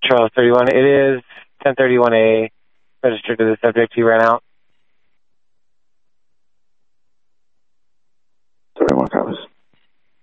Charles 31. It is 1031A registered to the subject. He ran out.